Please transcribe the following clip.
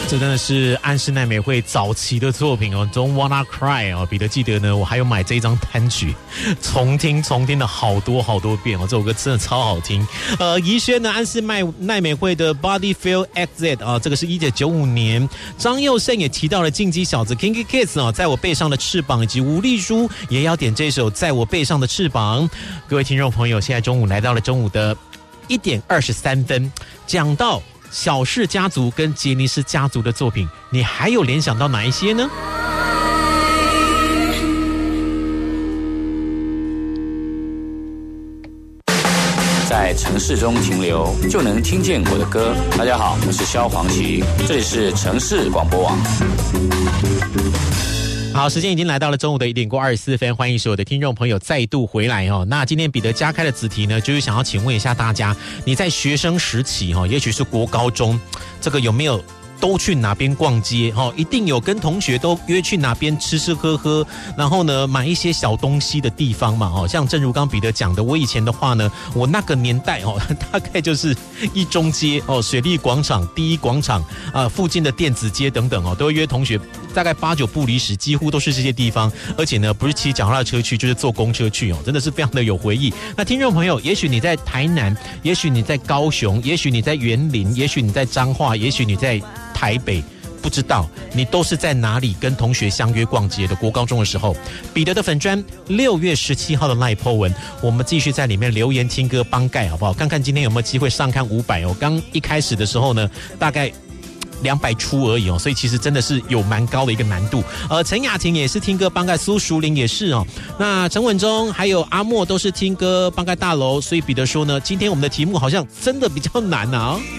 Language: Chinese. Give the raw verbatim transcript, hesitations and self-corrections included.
这真的是安室奈美惠早期的作品哦 ，Don't Wanna Cry 哦，彼得记得呢，我还有买这一张单曲，重听重听了好多好多遍哦，这首歌真的超好听。呃，宜轩呢，安室奈奈美惠的 Body Feel Exit 啊，这个是一九九五年。张佑胜也提到了进击小子 Kinky Kids 啊，在我背上的翅膀，以及吴丽珠也要点这首在我背上的翅膀。各位听众朋友，现在中午来到了中午的一点二十三分，讲到小氏家族跟杰尼斯家族的作品，你还有联想到哪一些呢？ 在城市中停留，就能听见我的歌。大家好，我是萧煌奇，这里是城市广播网。 好，时间已经来到了中午的一点过二十四分，欢迎所有的听众朋友再度回来哦。那今天彼得加开的子题呢，就是想要请问一下大家，你在学生时期哈，也许是国高中，这个有没有都去哪边逛街哦？一定有跟同学都约去哪边吃吃喝喝，然后呢买一些小东西的地方嘛哦。像正如刚彼得讲的，我以前的话呢，我那个年代哦，大概就是一中街哦、水利广场、第一广场啊、呃、附近的电子街等等哦，都会约同学。大概八九不离十，几乎都是这些地方，而且呢，不是骑脚踏车去，就是坐公车去哦，真的是非常的有回忆。那听众朋友，也许你在台南，也许你在高雄，也许你在员林，也许你在彰化，也许你在台北，不知道你都是在哪里跟同学相约逛街的？国高中的时候，彼得的粉专六月十七号的赖 po 文，我们继续在里面留言听歌帮盖好不好？看看今天有没有机会上看五百哦。刚一开始的时候呢，大概两百出而已哦，所以其实真的是有蛮高的一个难度。呃，陈雅婷也是听歌帮盖，苏淑玲也是哦。那陈文忠还有阿莫都是听歌帮盖大楼，所以彼得说呢，今天我们的题目好像真的比较难啊。